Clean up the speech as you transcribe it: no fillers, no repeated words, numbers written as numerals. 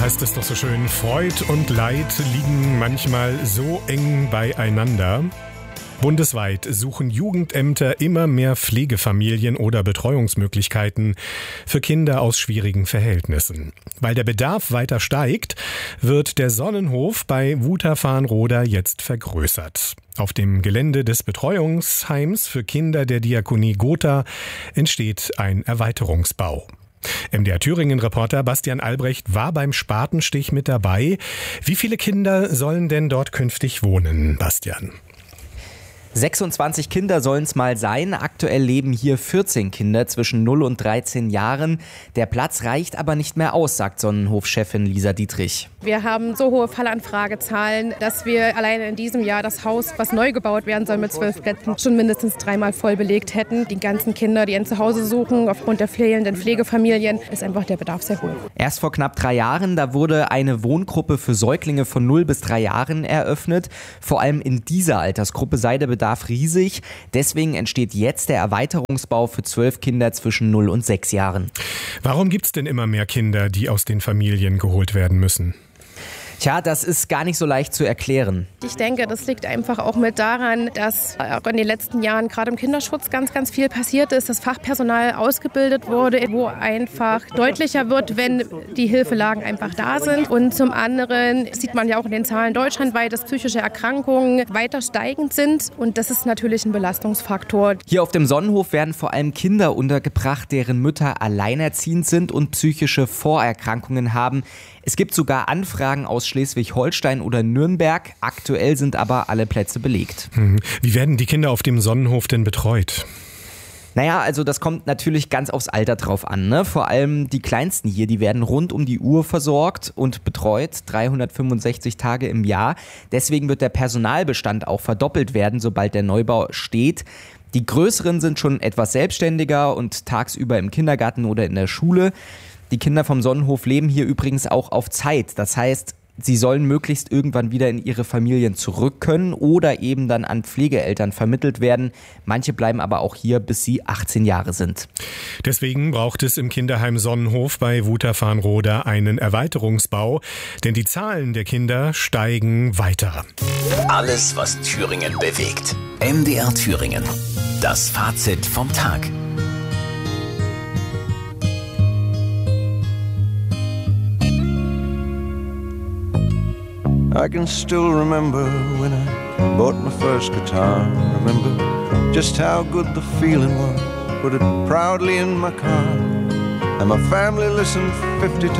wie heißt es doch so schön, Freud und Leid liegen manchmal so eng beieinander. Bundesweit suchen Jugendämter immer mehr Pflegefamilien oder Betreuungsmöglichkeiten für Kinder aus schwierigen Verhältnissen. Weil der Bedarf weiter steigt, wird der Sonnenhof bei Wuther-Farnroda jetzt vergrößert. Auf dem Gelände des Betreuungsheims für Kinder der Diakonie Gotha entsteht ein Erweiterungsbau. MDR Thüringen-Reporter Bastian Albrecht war beim Spatenstich mit dabei. Wie viele Kinder sollen denn dort künftig wohnen, Bastian? 26 Kinder sollen es mal sein. Aktuell leben hier 14 Kinder zwischen 0 und 13 Jahren. Der Platz reicht aber nicht mehr aus, sagt Sonnenhof-Chefin Lisa Dietrich. Wir haben so hohe Fallanfragezahlen, dass wir alleine in diesem Jahr das Haus, was neu gebaut werden soll mit 12 Plätzen, schon mindestens 3-mal voll belegt hätten. Die ganzen Kinder, die ein Zuhause suchen, aufgrund der fehlenden Pflegefamilien, ist einfach der Bedarf sehr hoch. Erst vor knapp 3 Jahren, da wurde eine Wohngruppe für Säuglinge von 0 bis 3 Jahren eröffnet. Vor allem in dieser Altersgruppe sei der Bedarf riesig. Deswegen entsteht jetzt der Erweiterungsbau für 12 Kinder zwischen 0 und 6 Jahren. Warum gibt es denn immer mehr Kinder, die aus den Familien geholt werden müssen? Tja, das ist gar nicht so leicht zu erklären. Ich denke, das liegt einfach auch mit daran, dass auch in den letzten Jahren gerade im Kinderschutz ganz, ganz viel passiert ist, dass Fachpersonal ausgebildet wurde, wo einfach deutlicher wird, wenn die Hilfelagen einfach da sind. Und zum anderen sieht man ja auch in den Zahlen deutschlandweit, dass psychische Erkrankungen weiter steigend sind. Und das ist natürlich ein Belastungsfaktor. Hier auf dem Sonnenhof werden vor allem Kinder untergebracht, deren Mütter alleinerziehend sind und psychische Vorerkrankungen haben. Es gibt sogar Anfragen aus Schleswig-Holstein oder Nürnberg. Aktuell sind aber alle Plätze belegt. Wie werden die Kinder auf dem Sonnenhof denn betreut? Naja, also das kommt natürlich ganz aufs Alter drauf an, ne? Vor allem die Kleinsten hier, die werden rund um die Uhr versorgt und betreut, 365 Tage im Jahr. Deswegen wird der Personalbestand auch verdoppelt werden, sobald der Neubau steht. Die Größeren sind schon etwas selbstständiger und tagsüber im Kindergarten oder in der Schule. Die Kinder vom Sonnenhof leben hier übrigens auch auf Zeit. Das heißt, sie sollen möglichst irgendwann wieder in ihre Familien zurück können oder eben dann an Pflegeeltern vermittelt werden. Manche bleiben aber auch hier, bis sie 18 Jahre sind. Deswegen braucht es im Kinderheim Sonnenhof bei Wuther-Farnroda einen Erweiterungsbau, denn die Zahlen der Kinder steigen weiter. Alles, was Thüringen bewegt. MDR Thüringen. Das Fazit vom Tag. I can still remember when I bought my first guitar. Remember just how good the feeling was. Put it proudly in my car. And my family listened 50 times.